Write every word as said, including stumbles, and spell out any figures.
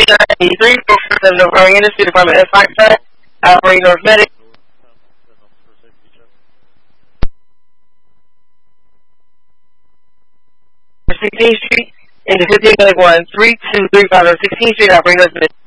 ninety-three, four seven of our industry department at Foxtrot, operating North Medic. sixteenth Street, into fifteen one three two three five of sixteenth Street, operating North Medic.